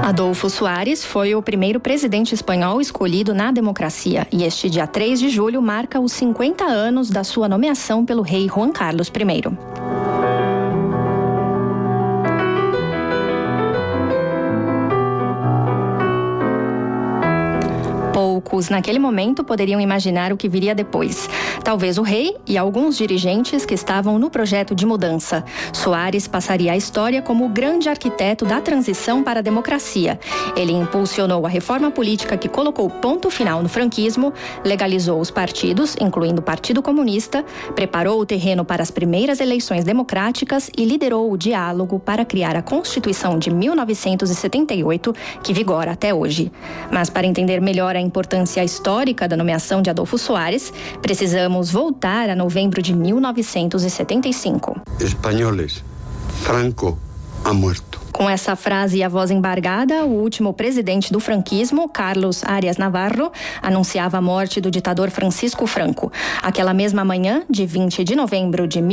Adolfo Suárez foi o primeiro presidente espanhol escolhido na democracia e este dia 3 de julho marca os 50 anos da sua nomeação pelo rei Juan Carlos I. Poucos, naquele momento, poderiam imaginar o que viria depois. Talvez o rei e alguns dirigentes que estavam no projeto de mudança. Suárez passaria à história como o grande arquiteto da transição para a democracia. Ele impulsionou a reforma política que colocou ponto final no franquismo, legalizou os partidos, incluindo o Partido Comunista, preparou o terreno para as primeiras eleições democráticas e liderou o diálogo para criar a Constituição de 1978, que vigora até hoje. Mas para entender melhor a importância histórica da nomeação de Adolfo Suárez, precisamos voltar a novembro de 1975. Espanhóis, Franco ha muerto. Com essa frase e a voz embargada, o último presidente do franquismo, Carlos Arias Navarro, anunciava a morte do ditador Francisco Franco. Aquela mesma manhã, de 20 de novembro de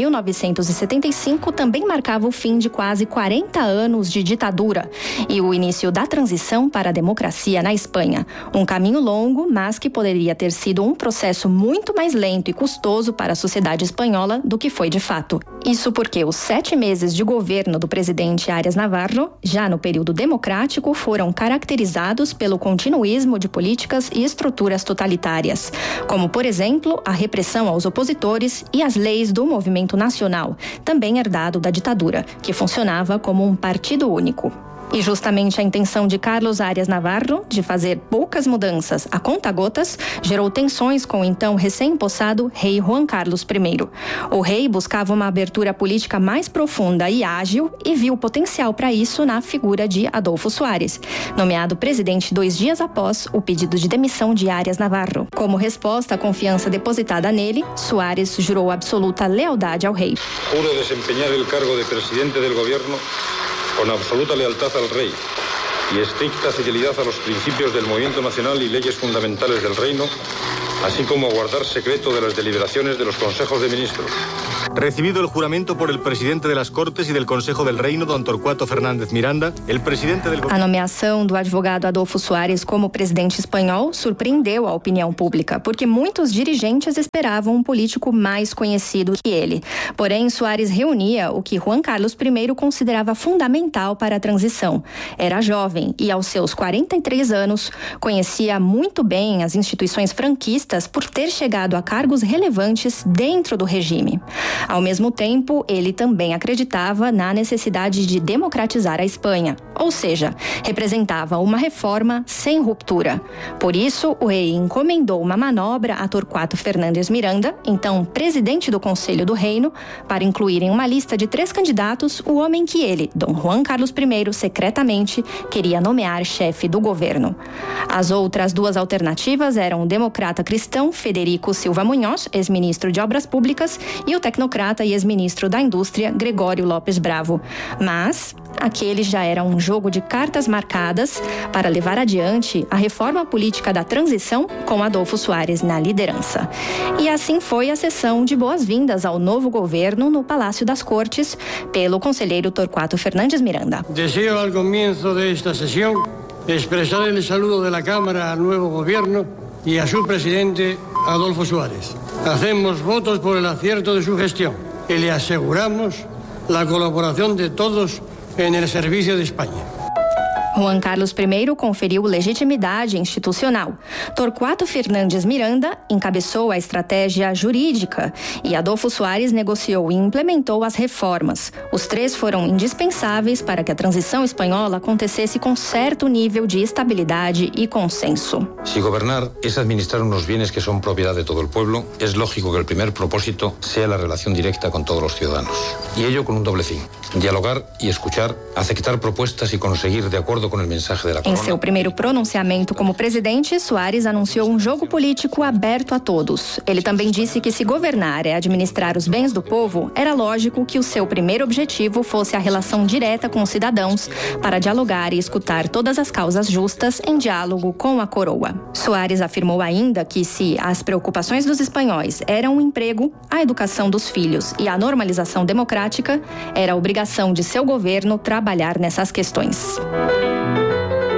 1975, também marcava o fim de quase 40 anos de ditadura e o início da transição para a democracia na Espanha. Um caminho longo, mas que poderia ter sido um processo muito mais lento e custoso para a sociedade espanhola do que foi de fato. Isso porque os 7 meses de governo do presidente Arias Navarro, já no período democrático, foram caracterizados pelo continuismo de políticas e estruturas totalitárias, como, por exemplo, a repressão aos opositores e as leis do movimento nacional, também herdado da ditadura, que funcionava como um partido único. E justamente a intenção de Carlos Arias Navarro de fazer poucas mudanças a conta-gotas gerou tensões com o então recém-impossado rei Juan Carlos I. O rei buscava uma abertura política mais profunda e ágil e viu potencial para isso na figura de Adolfo Suárez, nomeado presidente 2 dias após o pedido de demissão de Arias Navarro. Como resposta à confiança depositada nele, Suárez jurou absoluta lealdade ao rei. Juro desempenhar o cargo de presidente do governo con absoluta lealtad al rey y estricta fidelidad a los principios del movimiento nacional y leyes fundamentales del reino, así como guardar secreto de las deliberaciones de los consejos de ministros. Recibido el juramento por el presidente de las Cortes y del Consejo del Reino, don Torquato Fernández Miranda, el presidente del... A nomeação do advogado Adolfo Suárez como presidente espanhol surpreendeu a opinião pública, porque muitos dirigentes esperavam um político mais conhecido que ele. Porém, Suárez reunia o que Juan Carlos I considerava fundamental para a transição. Era jovem e, aos seus 43 anos, conhecia muito bem as instituições franquistas por ter chegado a cargos relevantes dentro do regime. Ao mesmo tempo, ele também acreditava na necessidade de democratizar a Espanha, ou seja, representava uma reforma sem ruptura. Por isso, o rei encomendou uma manobra a Torquato Fernández Miranda, então presidente do Conselho do Reino, para incluir em uma lista de 3 candidatos o homem que ele, Dom Juan Carlos I, secretamente queria nomear chefe do governo. As outras 2 alternativas eram o democrata cristão Federico Silva Munhoz, ex-ministro de Obras Públicas, e o tecnocrata e ex-ministro da Indústria Gregório Lopes Bravo. Mas aquele já era um jogo de cartas marcadas para levar adiante a reforma política da transição com Adolfo Suárez na liderança. E assim foi a sessão de boas-vindas ao novo governo no Palácio das Cortes pelo conselheiro Torquato Fernández Miranda. Deseo al comienzo de esta sesión expresar el saludo de la Cámara al nuevo gobierno y a su presidente Adolfo Suárez. Hacemos votos por el acierto de su gestión y le aseguramos la colaboración de todos en el servicio de España. Juan Carlos I conferiu legitimidade institucional. Torquato Fernández Miranda encabeçou a estratégia jurídica e Adolfo Suárez negociou e implementou as reformas. Os 3 foram indispensáveis para que a transição espanhola acontecesse com certo nível de estabilidade e consenso. Si gobernar es administrar unos bienes que son propiedad de todo el pueblo, es lógico que el primer propósito sea la relación directa con todos los ciudadanos. Y ello con un doble fin: dialogar y escuchar, aceptar propuestas y conseguir, de acuerdo com o mensaje da corona. Em seu primeiro pronunciamento como presidente, Suárez anunciou um jogo político aberto a todos. Ele também disse que se governar é administrar os bens do povo, era lógico que o seu primeiro objetivo fosse a relação direta com os cidadãos para dialogar e escutar todas as causas justas em diálogo com a coroa. Suárez afirmou ainda que se as preocupações dos espanhóis eram o emprego, a educação dos filhos e a normalização democrática, era a obrigação de seu governo trabalhar nessas questões.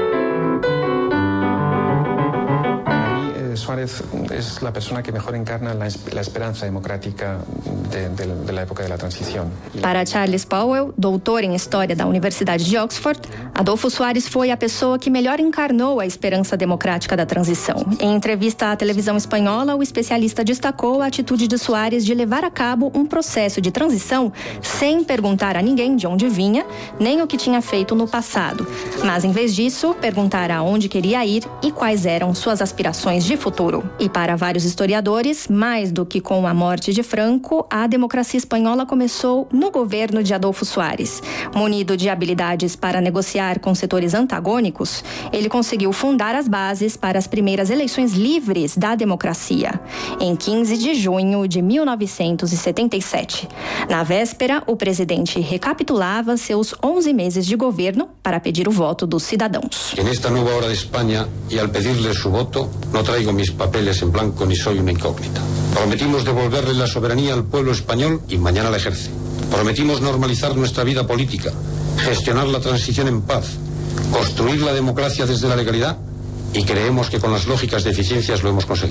Suárez es la persona que mejor encarna la esperanza democrática de la época de la transición. Para Charles Powell, doutor em História da Universidade de Oxford, Adolfo Suárez foi a pessoa que melhor encarnou a esperança democrática da transição. Em entrevista à televisão espanhola, o especialista destacou a atitude de Suárez de levar a cabo um processo de transição sem perguntar a ninguém de onde vinha, nem o que tinha feito no passado. Mas, em vez disso, perguntar aonde queria ir e quais eram suas aspirações de futuro. E para vários historiadores, mais do que com a morte de Franco, a democracia espanhola começou no governo de Adolfo Suárez. Munido de habilidades para negociar com setores antagônicos, ele conseguiu fundar as bases para as primeiras eleições livres da democracia, em 15 de junho de 1977. Na véspera, o presidente recapitulava seus 11 meses de governo para pedir o voto dos cidadãos. En esta nueva hora de España, y al pedirles su voto, no traigo mis papeles en blanco ni soy una incógnita. Prometimos devolverle la soberanía al pueblo español y mañana la ejerce. Prometimos normalizar nuestra vida política, gestionar la transición en paz, construir la democracia desde la legalidad y creemos que con las lógicas deficiencias lo hemos conseguido.